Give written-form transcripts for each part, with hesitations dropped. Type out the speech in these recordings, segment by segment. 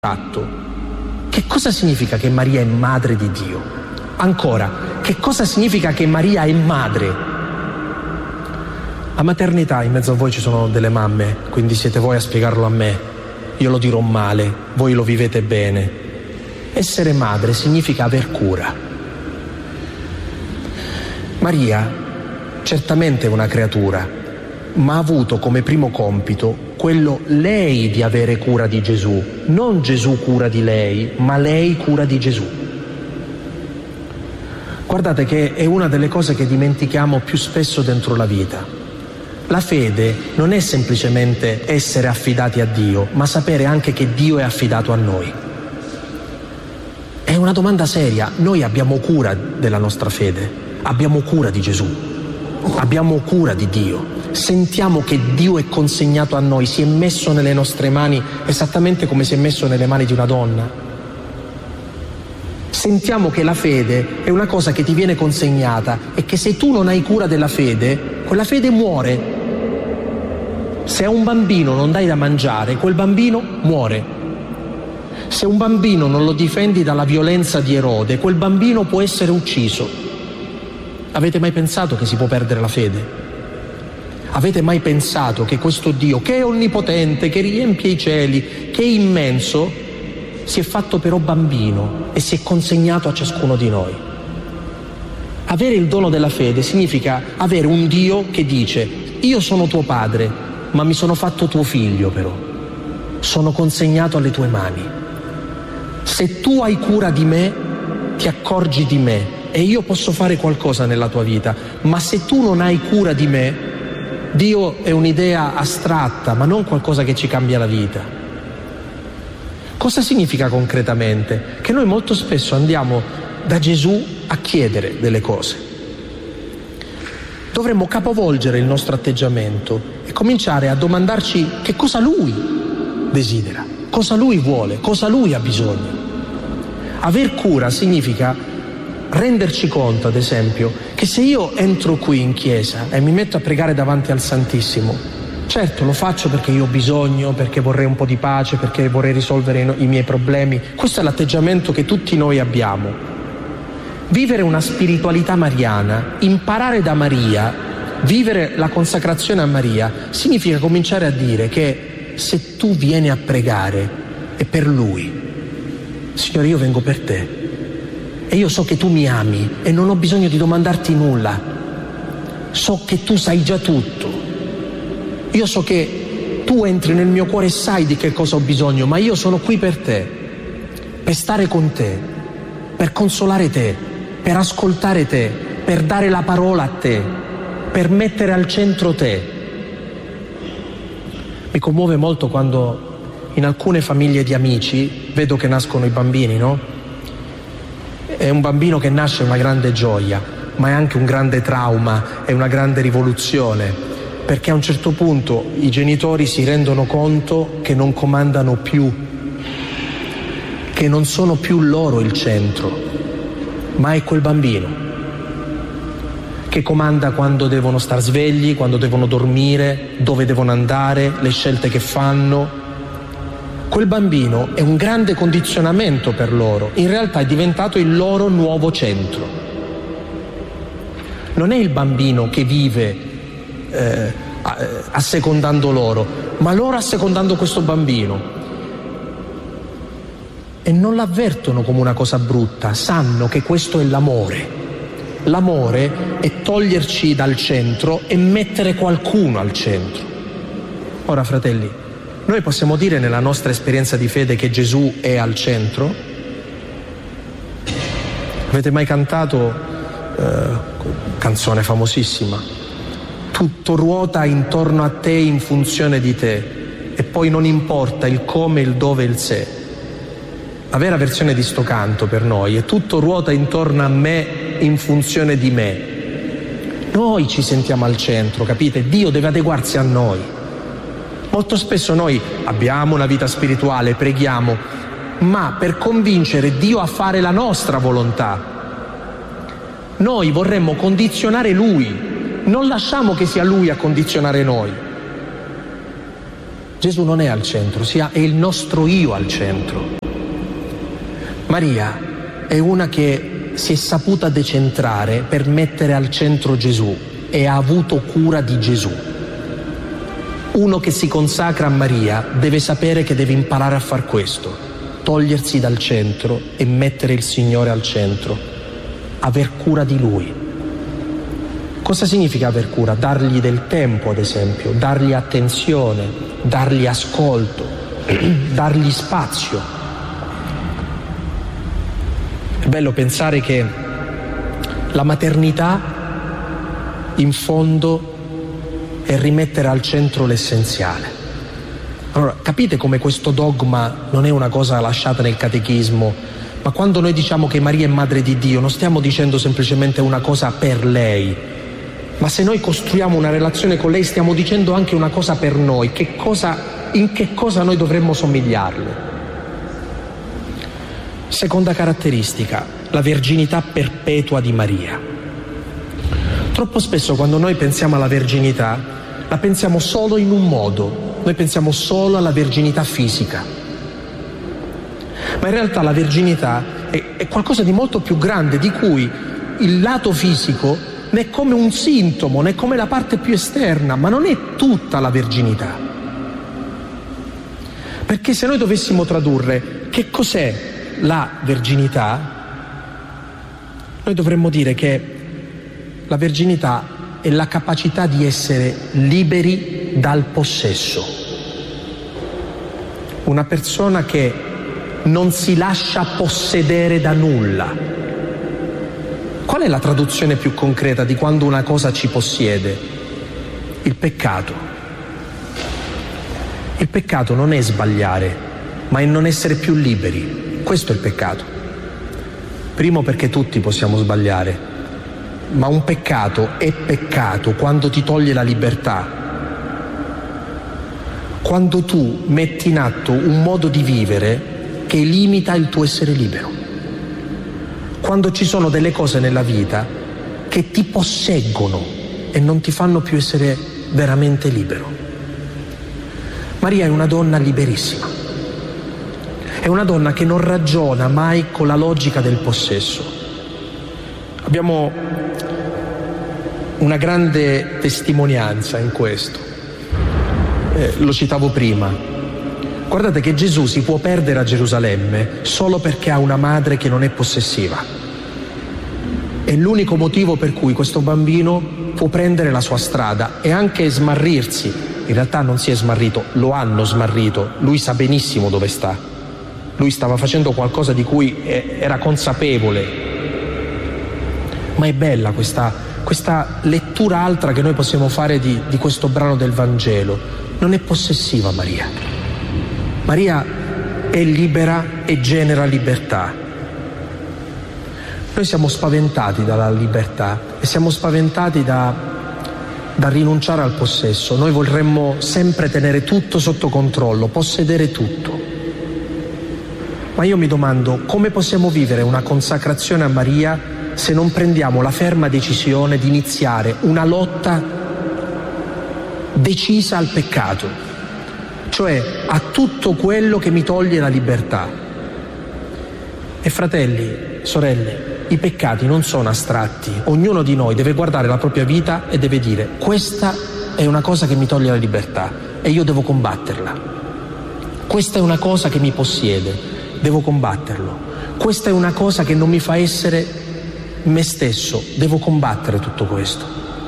fatto. Che cosa significa che Maria è madre di Dio? Ancora, che cosa significa che Maria è madre? La maternità, in mezzo a voi ci sono delle mamme, quindi siete voi a spiegarlo a me. Io lo dirò male, voi lo vivete bene. Essere madre significa aver cura. Maria certamente è una creatura, ma ha avuto come primo compito quello lei di avere cura di Gesù, non Gesù cura di lei, ma lei cura di Gesù. Guardate che è una delle cose che dimentichiamo più spesso dentro la vita. La fede non è semplicemente essere affidati a Dio, ma sapere anche che Dio è affidato a noi. È una domanda seria. Noi abbiamo cura della nostra fede, abbiamo cura di Gesù, abbiamo cura di Dio. Sentiamo che Dio è consegnato a noi, si è messo nelle nostre mani esattamente come si è messo nelle mani di una donna. Sentiamo che la fede è una cosa che ti viene consegnata e che se tu non hai cura della fede, quella fede muore. Se a un bambino non dai da mangiare, quel bambino muore. Se un bambino non lo difendi dalla violenza di Erode, quel bambino può essere ucciso. Avete mai pensato che si può perdere la fede? Avete mai pensato che questo Dio, che è onnipotente, che riempie i cieli, che è immenso, si è fatto però bambino e si è consegnato a ciascuno di noi? Avere il dono della fede significa avere un Dio che dice: io sono tuo padre, ma mi sono fatto tuo figlio però. Sono consegnato alle tue mani. Se tu hai cura di me, ti accorgi di me e io posso fare qualcosa nella tua vita, ma se tu non hai cura di me, Dio è un'idea astratta, ma non qualcosa che ci cambia la vita. Cosa significa concretamente? Che noi molto spesso andiamo da Gesù a chiedere delle cose. Dovremmo capovolgere il nostro atteggiamento e cominciare a domandarci che cosa Lui desidera, cosa Lui vuole, cosa Lui ha bisogno. Aver cura significa renderci conto, ad esempio, che se io entro qui in chiesa e mi metto a pregare davanti al Santissimo, certo lo faccio perché io ho bisogno, perché vorrei un po' di pace, perché vorrei risolvere i miei problemi. Questo è l'atteggiamento che tutti noi abbiamo. Vivere una spiritualità mariana, imparare da Maria, vivere la consacrazione a Maria, significa cominciare a dire che se tu vieni a pregare è per Lui. Signore, io vengo per te. E io so che tu mi ami e non ho bisogno di domandarti nulla. So che tu sai già tutto. Io so che tu entri nel mio cuore e sai di che cosa ho bisogno, ma io sono qui per te, per stare con te, per consolare te, per ascoltare te, per dare la parola a te, per mettere al centro te. Mi commuove molto quando in alcune famiglie di amici vedo che nascono i bambini, no? È un bambino che nasce una grande gioia, ma è anche un grande trauma, è una grande rivoluzione, perché a un certo punto i genitori si rendono conto che non comandano più, che non sono più loro il centro, ma è quel bambino che comanda quando devono star svegli, quando devono dormire, dove devono andare, le scelte che fanno. Quel bambino è un grande condizionamento per loro, in realtà è diventato il loro nuovo centro. Non è il bambino che vive assecondando loro, ma loro assecondando questo bambino. E non l'avvertono come una cosa brutta, sanno che questo è l'amore. L'amore è toglierci dal centro e mettere qualcuno al centro. Ora, fratelli, noi possiamo dire nella nostra esperienza di fede che Gesù è al centro? Avete mai cantato canzone famosissima? Tutto ruota intorno a te in funzione di te e poi non importa il come, il dove, il se. La vera versione di sto canto per noi è tutto ruota intorno a me in funzione di me. Noi ci sentiamo al centro, capite? Dio deve adeguarsi a noi. Molto spesso noi abbiamo una vita spirituale, preghiamo, ma per convincere Dio a fare la nostra volontà, noi vorremmo condizionare Lui, non lasciamo che sia Lui a condizionare noi. Gesù non è al centro, è il nostro io al centro. Maria è una che si è saputa decentrare per mettere al centro Gesù e ha avuto cura di Gesù. Uno che si consacra a Maria deve sapere che deve imparare a far questo, togliersi dal centro e mettere il Signore al centro, aver cura di Lui. Cosa significa aver cura? Dargli del tempo, ad esempio, dargli attenzione, dargli ascolto, dargli spazio. È bello pensare che la maternità, in fondo, è rimettere al centro l'essenziale. Allora, capite come questo dogma non è una cosa lasciata nel catechismo, ma quando noi diciamo che Maria è Madre di Dio, non stiamo dicendo semplicemente una cosa per lei, ma se noi costruiamo una relazione con lei stiamo dicendo anche una cosa per noi, in che cosa noi dovremmo somigliarle. Seconda caratteristica, la verginità perpetua di Maria. Troppo spesso quando noi pensiamo alla verginità, la pensiamo solo in un modo, noi pensiamo solo alla verginità fisica. Ma in realtà la verginità è qualcosa di molto più grande, di cui il lato fisico ne è come un sintomo, ne è come la parte più esterna, ma non è tutta la verginità. Perché se noi dovessimo tradurre che cos'è la verginità, noi dovremmo dire che la verginità è la capacità di essere liberi dal possesso. Una persona che non si lascia possedere da nulla. Qual è la traduzione più concreta di quando una cosa ci possiede? Il peccato. Il peccato non è sbagliare, ma è non essere più liberi. Questo è il peccato. Primo, perché tutti possiamo sbagliare, ma un peccato è peccato quando ti toglie la libertà. Quando tu metti in atto un modo di vivere che limita il tuo essere libero. Quando ci sono delle cose nella vita che ti posseggono e non ti fanno più essere veramente libero. Maria è una donna liberissima. È una donna che non ragiona mai con la logica del possesso. Abbiamo una grande testimonianza in questo. Lo citavo prima. Guardate che Gesù si può perdere a Gerusalemme solo perché ha una madre che non è possessiva. È l'unico motivo per cui questo bambino può prendere la sua strada e anche smarrirsi. In realtà non si è smarrito, lo hanno smarrito. Lui sa benissimo dove sta. Lui stava facendo qualcosa di cui era consapevole. Ma è bella questa lettura altra che noi possiamo fare di questo brano del Vangelo. Non è possessiva Maria. Maria è libera e genera libertà. Noi siamo spaventati dalla libertà e siamo spaventati da rinunciare al possesso. Noi vorremmo sempre tenere tutto sotto controllo, possedere tutto. Ma io mi domando come possiamo vivere una consacrazione a Maria se non prendiamo la ferma decisione di iniziare una lotta decisa al peccato. Cioè a tutto quello che mi toglie la libertà. E fratelli, sorelle, i peccati non sono astratti. Ognuno di noi deve guardare la propria vita e deve dire: questa è una cosa che mi toglie la libertà e io devo combatterla. Questa è una cosa che mi possiede, devo combatterlo. Questa è una cosa che non mi fa essere me stesso, devo combattere tutto questo.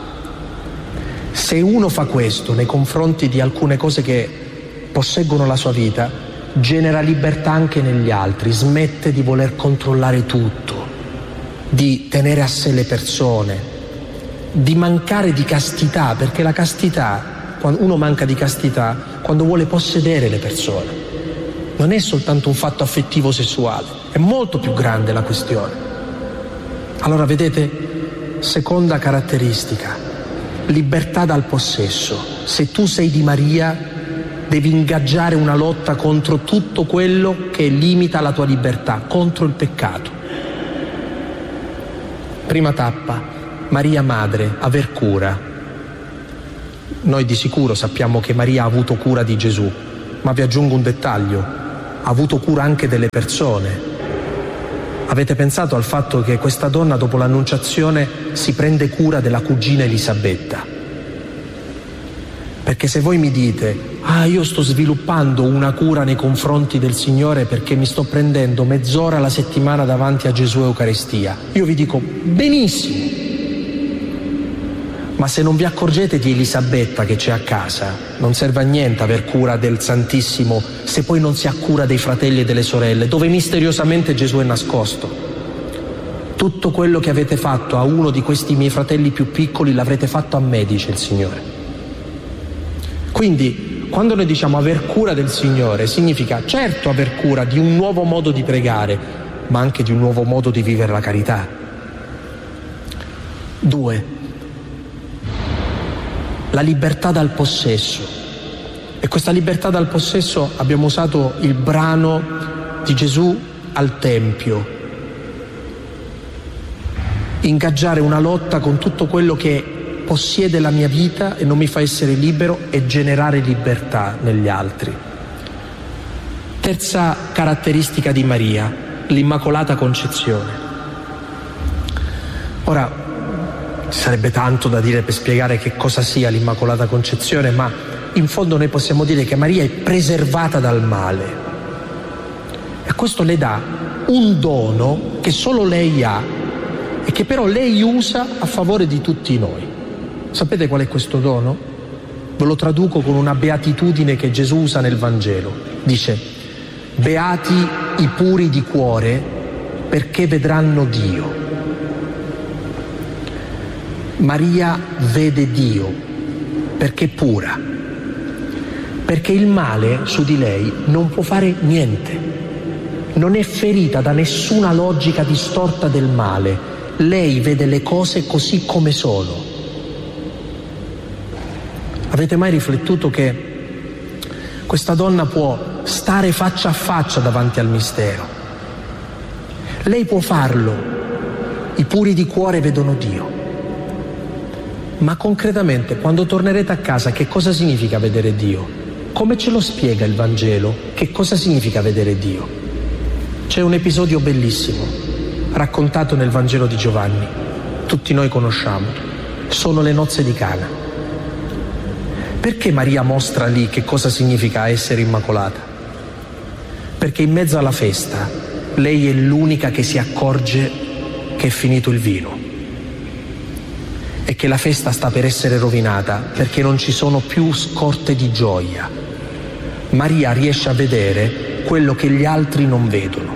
Se uno fa questo nei confronti di alcune cose che posseggono la sua vita, genera libertà anche negli altri, smette di voler controllare tutto, di tenere a sé le persone, di mancare di castità, perché la castità, quando uno manca di castità, quando vuole possedere le persone, non è soltanto un fatto affettivo sessuale, è molto più grande la questione. Allora vedete, seconda caratteristica, libertà dal possesso. Se tu sei di Maria, devi ingaggiare una lotta contro tutto quello che limita la tua libertà, contro il peccato. Prima tappa, Maria Madre, aver cura. Noi di sicuro sappiamo che Maria ha avuto cura di Gesù, ma vi aggiungo un dettaglio: ha avuto cura anche delle persone. Avete pensato al fatto che questa donna dopo l'annunciazione si prende cura della cugina Elisabetta? Perché se voi mi dite: io sto sviluppando una cura nei confronti del Signore perché mi sto prendendo mezz'ora alla settimana davanti a Gesù Eucaristia, io vi dico benissimo. Ma se non vi accorgete di Elisabetta che c'è a casa, non serve a niente aver cura del Santissimo se poi non si ha cura dei fratelli e delle sorelle, dove misteriosamente Gesù è nascosto. Tutto quello che avete fatto a uno di questi miei fratelli più piccoli l'avrete fatto a me, dice il Signore. Quindi, quando noi diciamo aver cura del Signore, significa certo aver cura di un nuovo modo di pregare, ma anche di un nuovo modo di vivere la carità. 2. La libertà dal possesso. E questa libertà dal possesso abbiamo usato il brano di Gesù al Tempio. Ingaggiare una lotta con tutto quello che possiede la mia vita e non mi fa essere libero e generare libertà negli altri. Terza caratteristica di Maria, l'Immacolata Concezione. Ora, ci sarebbe tanto da dire per spiegare che cosa sia l'Immacolata Concezione, ma in fondo noi possiamo dire che Maria è preservata dal male. E questo le dà un dono che solo lei ha e che però lei usa a favore di tutti noi. Sapete qual è questo dono? Ve lo traduco con una beatitudine che Gesù usa nel Vangelo. Dice: beati i puri di cuore, perché vedranno Dio. Maria vede Dio perché è pura, perché il male su di lei non può fare niente, non è ferita da nessuna logica distorta del male, lei vede le cose così come sono. Avete mai riflettuto che questa donna può stare faccia a faccia davanti al mistero? Lei può farlo, i puri di cuore vedono Dio. Ma concretamente, quando tornerete a casa, che cosa significa vedere Dio? Come ce lo spiega il Vangelo? Che cosa significa vedere Dio? C'è un episodio bellissimo, raccontato nel Vangelo di Giovanni, tutti noi conosciamo, sono le nozze di Cana. Perché Maria mostra lì che cosa significa essere immacolata? Perché in mezzo alla festa lei è l'unica che si accorge che è finito il vino e che la festa sta per essere rovinata perché non ci sono più scorte di gioia. Maria riesce a vedere quello che gli altri non vedono.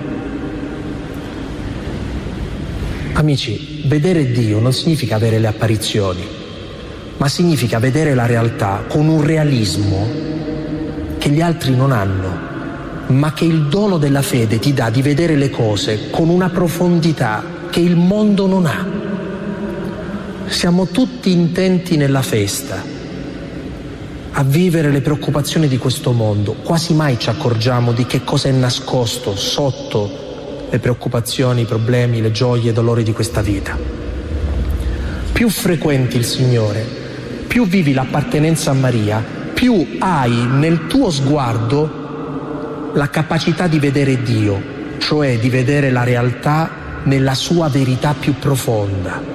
Amici, vedere Dio non significa avere le apparizioni, ma significa vedere la realtà con un realismo che gli altri non hanno, ma che il dono della fede ti dà di vedere le cose con una profondità che il mondo non ha. Siamo tutti intenti nella festa a vivere le preoccupazioni di questo mondo, quasi mai ci accorgiamo di che cosa è nascosto sotto le preoccupazioni, i problemi, le gioie e i dolori di questa vita. Più frequenti il Signore, più vivi l'appartenenza a Maria, più hai nel tuo sguardo la capacità di vedere Dio, cioè di vedere la realtà nella sua verità più profonda.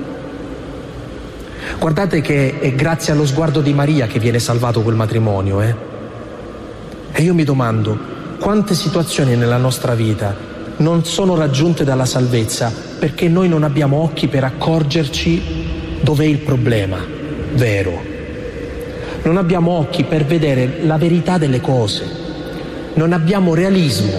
Guardate che è grazie allo sguardo di Maria che viene salvato quel matrimonio, E io mi domando, quante situazioni nella nostra vita non sono raggiunte dalla salvezza perché noi non abbiamo occhi per accorgerci dov'è il problema vero. Non abbiamo occhi per vedere la verità delle cose. Non abbiamo realismo.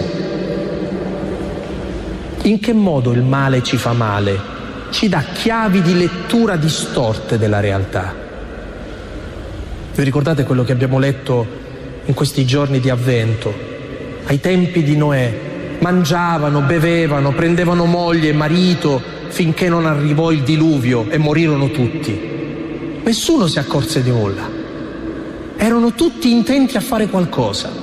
In che modo il male ci fa male? Ci dà chiavi di lettura distorte della realtà. Vi ricordate quello che abbiamo letto in questi giorni di Avvento? Ai tempi di Noè mangiavano, bevevano, prendevano moglie e marito finché non arrivò il diluvio e morirono tutti. Nessuno si accorse di nulla. Erano tutti intenti a fare qualcosa.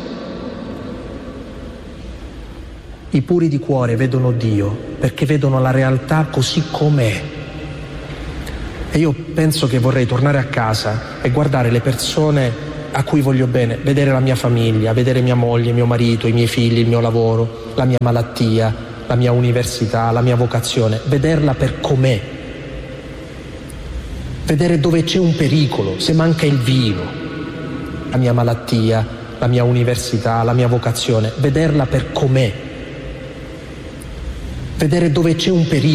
I puri di cuore vedono Dio perché vedono la realtà così com'è. E io penso che vorrei tornare a casa e guardare le persone a cui voglio bene, vedere la mia famiglia, vedere mia moglie, mio marito, i miei figli, il mio lavoro, la mia malattia, la mia università, la mia vocazione, vederla per com'è, vedere dove c'è un pericolo, se manca il vino, la mia malattia, la mia università, la mia vocazione, vederla per com'è, vedere dove c'è un pericolo.